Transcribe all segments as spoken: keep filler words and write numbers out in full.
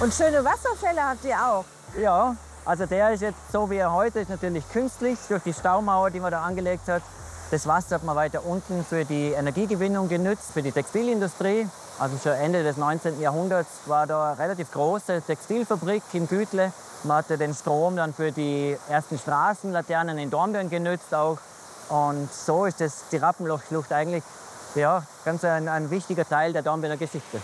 Und schöne Wasserfälle habt ihr auch. Ja, also der ist jetzt so wie er heute ist, natürlich künstlich durch die Staumauer, die man da angelegt hat. Das Wasser hat man weiter unten für die Energiegewinnung genutzt, für die Textilindustrie. Also schon Ende des neunzehnten Jahrhunderts war da eine relativ große Textilfabrik in Gütle. Man hatte den Strom dann für die ersten Straßenlaternen in Dornbirn genutzt auch. Und so ist das, die Rappenlochschlucht eigentlich ja, ganz ein, ein wichtiger Teil der Dornbirner Geschichte.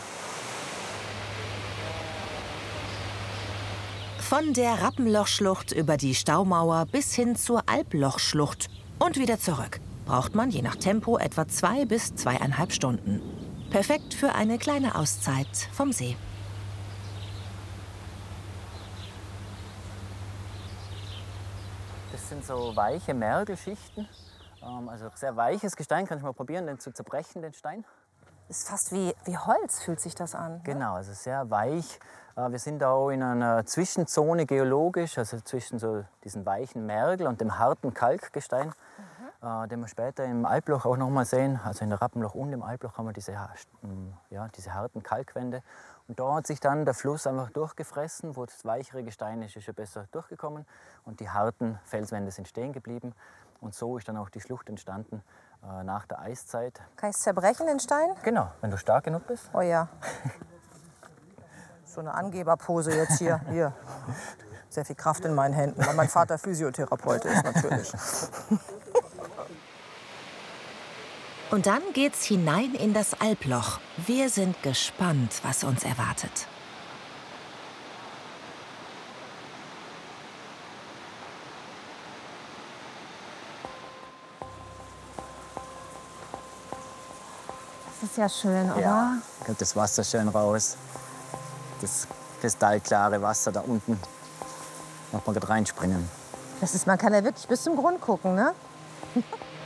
Von der Rappenlochschlucht über die Staumauer bis hin zur Alblochschlucht und wieder zurück braucht man je nach Tempo etwa zwei bis zweieinhalb Stunden. Perfekt für eine kleine Auszeit vom See. Das sind so weiche Mergelschichten. Also sehr weiches Gestein, kann ich mal probieren, den zu zerbrechen, den Stein. Ist fast wie, wie Holz, fühlt sich das an. Genau, also sehr weich. Wir sind auch in einer Zwischenzone geologisch, also zwischen so diesen weichen Mergel und dem harten Kalkgestein, mhm. den wir später im Albloch auch noch mal sehen. Also in der Rappenloch und im Albloch haben wir diese, ja, diese harten Kalkwände. Und da hat sich dann der Fluss einfach durchgefressen, wo das weichere Gestein ist, ist schon besser durchgekommen. Und die harten Felswände sind stehen geblieben. Und so ist dann auch die Schlucht entstanden äh, nach der Eiszeit. Kann ich es zerbrechen, den Stein? Genau, wenn du stark genug bist. Oh ja. So eine Angeberpose jetzt hier. Hier. Sehr viel Kraft in meinen Händen, weil mein Vater Physiotherapeut ist natürlich. Und dann geht's hinein in das Albloch. Wir sind gespannt, was uns erwartet. Das ist ja schön, oder? Ja, kommt das Wasser schön raus. Das kristallklare Wasser da unten. Da kann man gerade reinspringen. Das ist, man kann ja wirklich bis zum Grund gucken, ne?